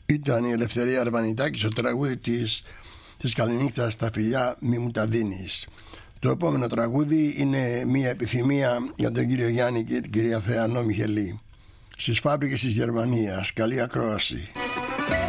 Ήταν η Ελευθερία Αρβανιτάκη στο τραγούδι της Καληνύχτας «Τα φιλιά μη μου τα δίνεις». Το επόμενο τραγούδι είναι μια επιθυμία για τον κύριο Γιάννη και την κυρία Θεανό Μιχελή. Στις φάμπρικες της Γερμανίας. Καλή ακρόαση.